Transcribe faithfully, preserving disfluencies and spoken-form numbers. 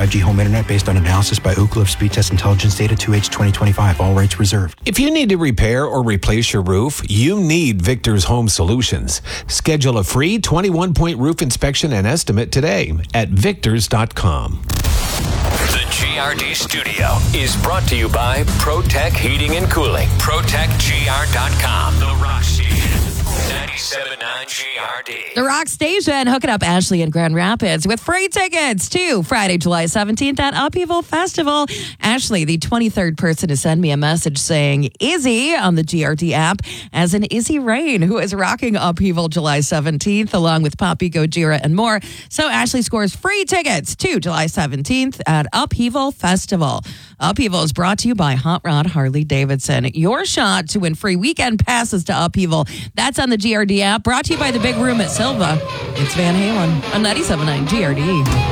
five G home internet based on analysis by Ookla of speed test intelligence data two H twenty twenty-five. All rights reserved. If you need to repair or replace your roof, you need Victor's Home Solutions. Schedule a free twenty-one point roof inspection and estimate today at victors dot com. The G R D studio is brought to you by ProTech Heating and Cooling. protect G R dot com. The Rock Station. ninety-seven point nine G R D. The Rock Station hooking up Ashley in Grand Rapids with free tickets to Friday, July seventeenth at Upheaval Festival. Ashley, the twenty-third person to send me a message saying Izzy on the G R D app, as in Izzy Rain, who is rocking Upheaval July seventeenth, along with Poppy Gojira and more. So Ashley scores free tickets to July seventeenth at Upheaval Festival. Upheaval is brought to you by Hot Rod Harley Davidson. Your shot to win free weekend passes to Upheaval. That's on the G R D app. Brought to you by the Big Room at Silva. It's Van Halen on ninety-seven point nine G R D.